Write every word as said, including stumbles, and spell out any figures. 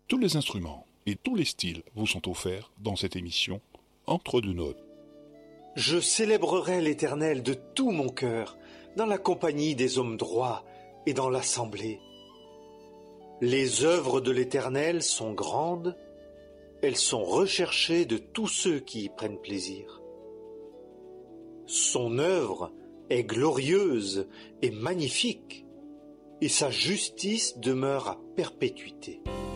Tous les instruments et tous les styles vous sont offerts dans cette émission Entre deux notes. Je célébrerai l'Éternel de tout mon cœur, dans la compagnie des hommes droits et dans l'assemblée. Les œuvres de l'Éternel sont grandes, elles sont recherchées de tous ceux qui y prennent plaisir. Son œuvre est glorieuse et magnifique, et sa justice demeure à perpétuité.